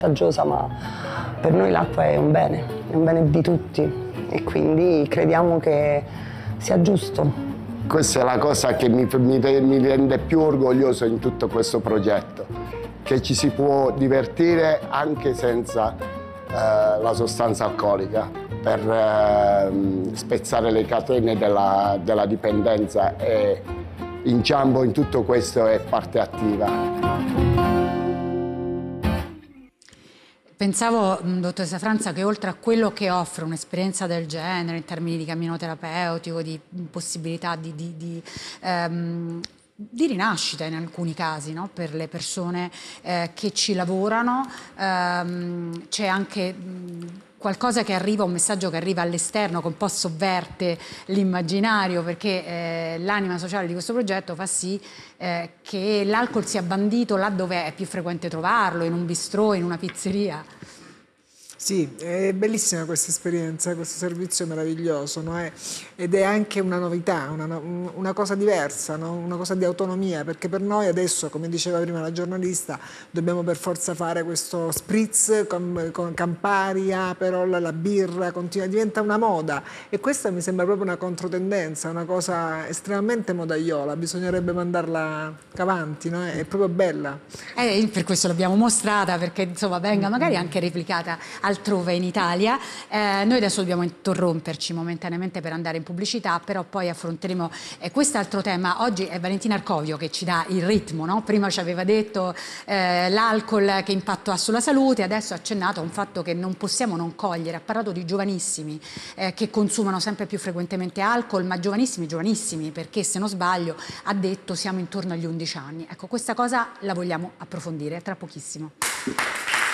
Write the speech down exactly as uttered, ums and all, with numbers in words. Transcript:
vantaggiosa, ma per noi l'acqua è un bene, è un bene di tutti e quindi crediamo che sia giusto. Questa è la cosa che mi, mi, mi rende più orgoglioso in tutto questo progetto, che ci si può divertire anche senza eh, la sostanza alcolica, per eh, spezzare le catene della, della dipendenza, e inciampo in tutto questo è parte attiva. Pensavo, dottoressa Franza, che oltre a quello che offre un'esperienza del genere in termini di cammino terapeutico, di possibilità di, di, di, ehm, di rinascita in alcuni casi, no? Per le persone eh, che ci lavorano, ehm, c'è anche mh, qualcosa che arriva, un messaggio che arriva all'esterno, che un po' sovverte l'immaginario, perché eh, l'anima sociale di questo progetto fa sì eh, che l'alcol sia bandito là dove è più frequente trovarlo, in un bistrò, in una pizzeria. Sì, è bellissima questa esperienza, questo servizio meraviglioso, no? È, ed è anche una novità, una, una cosa diversa, no? Una cosa di autonomia, perché per noi adesso, come diceva prima la giornalista, dobbiamo per forza fare questo spritz con, con Campari, Aperol, la birra, continua, diventa una moda, e questa mi sembra proprio una controtendenza, una cosa estremamente modaiola, bisognerebbe mandarla avanti, no? È proprio bella. Eh, per questo l'abbiamo mostrata, perché insomma venga magari anche replicata altrove in Italia. Eh, noi adesso dobbiamo interromperci momentaneamente per andare in pubblicità, però poi affronteremo eh, quest'altro tema. Oggi è Valentina Arcovio che ci dà il ritmo, no? Prima ci aveva detto eh, l'alcol che impatto ha sulla salute, adesso ha accennato a un fatto che non possiamo non cogliere. Ha parlato di giovanissimi eh, che consumano sempre più frequentemente alcol, ma giovanissimi, giovanissimi, perché se non sbaglio ha detto siamo intorno agli undici anni. Ecco, questa cosa la vogliamo approfondire tra pochissimo.